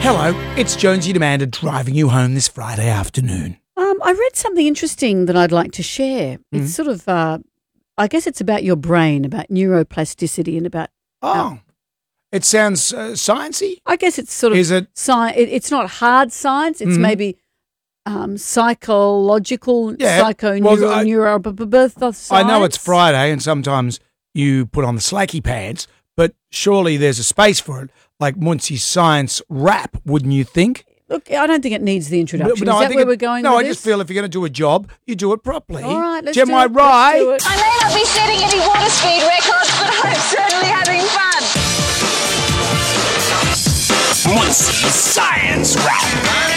Hello, it's Jonesy and Amanda driving you home this Friday afternoon. I read something interesting that I'd like to share. It's sort of, I guess it's about your brain, about neuroplasticity and about... It sounds sciencey. I guess it's sort of... Is it? It's not hard science. It's maybe psychological, science. I know it's Friday and sometimes you put on the slacky pants, but surely there's a space for it, like Muncie's science rap, wouldn't you think? Look, I don't think it needs the introduction. No, Is that where we're going No, with I this? just feel if you're going to do a job, you do it properly. All right, let's Am do I it. right? Let's do it. I may not be setting any water speed records, but I'm certainly having fun. Muncie's Science Rap.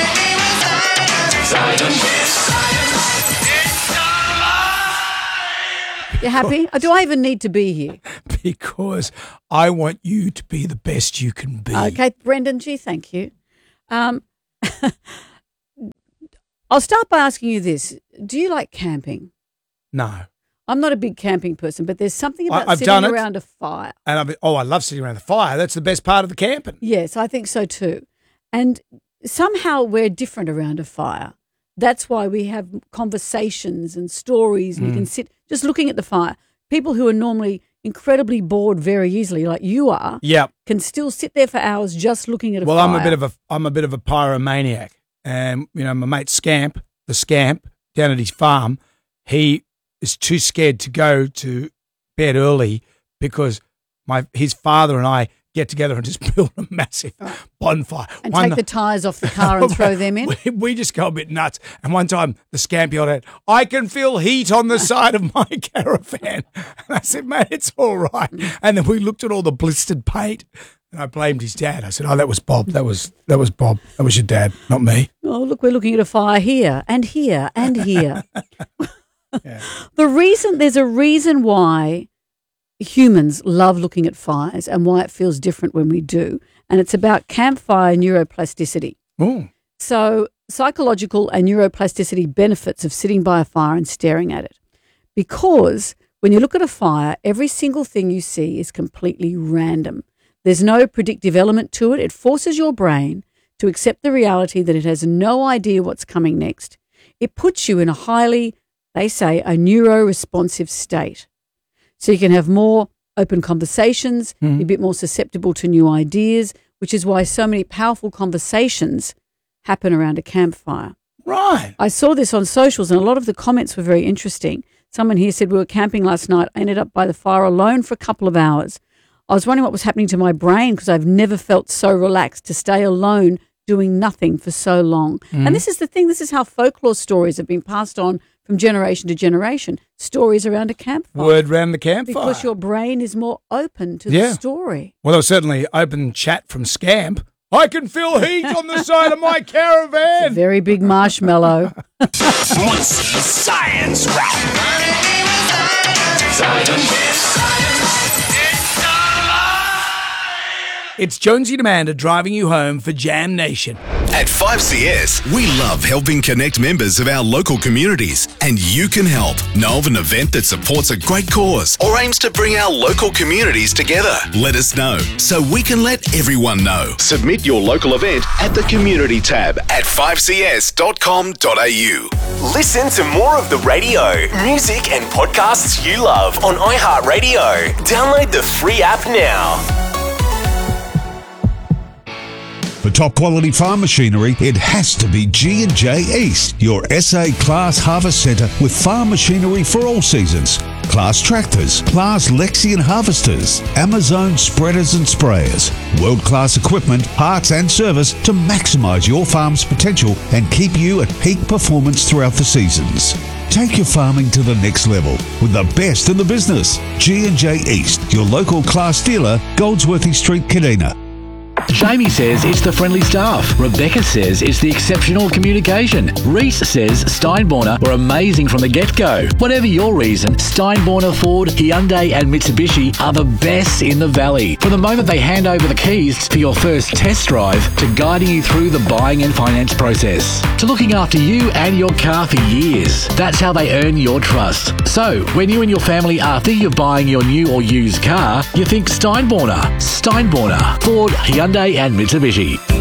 You happy? Do I even need to be here? Because I want you to be the best you can be. Okay, Brendan G, thank you. I'll start by asking you this. Do you like camping? No. I'm not a big camping person, but there's something about I've sitting done it. around a fire. And I love sitting around the fire. That's the best part of the camping. Yes, I think so too. And somehow we're different around a fire. That's why we have conversations and stories and you can sit just looking at the fire. People who are normally incredibly bored very easily, like you are, can still sit there for hours just looking at a fire. Well, I'm a bit of a pyromaniac. And, my mate Scamp down at his farm, he is too scared to go to bed early because his father and I get together and just build a massive bonfire. And take the tyres off the car and throw them in? We just go a bit nuts. And one time the Scamp yelled out, "I can feel heat on the side of my caravan." And I said, "Mate, it's all right." And then we looked at all the blistered paint and I blamed his dad. I said, "Oh, that was Bob. That was Bob. That was your dad, not me." Oh, look, we're looking at a fire here and here and here. There's a reason why humans love looking at fires and why it feels different when we do. And it's about campfire neuroplasticity. Ooh. So psychological and neuroplasticity benefits of sitting by a fire and staring at it. Because when you look at a fire, every single thing you see is completely random. There's no predictive element to it. It forces your brain to accept the reality that it has no idea what's coming next. It puts you in a highly, they say, a neuro-responsive state. So you can have more open conversations, be a bit more susceptible to new ideas, which is why so many powerful conversations happen around a campfire. Right. I saw this on socials and a lot of the comments were very interesting. Someone here said, "We were camping last night. I ended up by the fire alone for a couple of hours. I was wondering what was happening to my brain because I've never felt so relaxed to stay alone doing nothing for so long." And this is the thing. This is how folklore stories have been passed on from generation to generation. Stories around a campfire. Word round the campfire. Because your brain is more open to the story. Well, there was certainly open chat from Scamp. "I can feel heat on the side of my caravan." A very big marshmallow. Muncie's Science Rap. It's Jonesy and Amanda driving you home for Jam Nation. At 5CS, we love helping connect members of our local communities, and you can help. Know of an event that supports a great cause or aims to bring our local communities together? Let us know so we can let everyone know. Submit your local event at the Community tab at 5cs.com.au. Listen to more of the radio, music and podcasts you love on iHeartRadio. Download the free app now. For top quality farm machinery, it has to be G&J East, your SA Class Harvest Centre with farm machinery for all seasons. Class tractors, Class Lexion harvesters, Amazon spreaders and sprayers. World-class equipment, parts and service to maximise your farm's potential and keep you at peak performance throughout the seasons. Take your farming to the next level with the best in the business. G&J East, your local Class dealer, Goldsworthy Street, Kadina. Jamie says it's the friendly staff. Rebecca says it's the exceptional communication. Reese says Steinborner were amazing from the get-go. Whatever your reason, Steinborner, Ford, Hyundai and Mitsubishi are the best in the valley. From the moment they hand over the keys for your first test drive to guiding you through the buying and finance process to looking after you and your car for years. That's how they earn your trust. So, when you and your family are thinking of buying your new or used car, you think Steinborner. Steinborner, Ford, Hyundai and Mitsubishi.